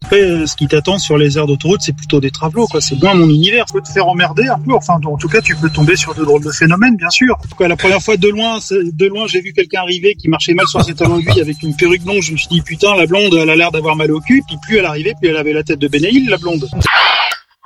Après, ce qui t'attend sur les aires d'autoroute, c'est plutôt des travelots, quoi. C'est moins mon univers. Tu peux te faire emmerder un peu. Enfin, en tout cas, tu peux tomber sur de drôles de phénomènes, bien sûr. En tout cas, la première fois, de loin, j'ai vu quelqu'un arriver qui marchait mal sur ses talons aiguilles avec une perruque blonde. Je me suis dit, putain, la blonde, elle a l'air d'avoir mal au cul. Puis plus elle arrivait, plus elle avait la tête de Benaïl, la blonde.